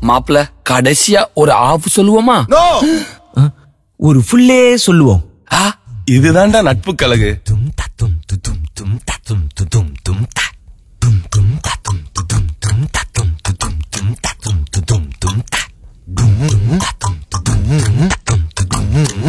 மாப்பிள கடைசியா ஒரு ஆஃப் சொல்லுவோமா? ஒரு ஃபுல்லே சொல்லுவோம். இதுதான்டா நட்பு கழகு.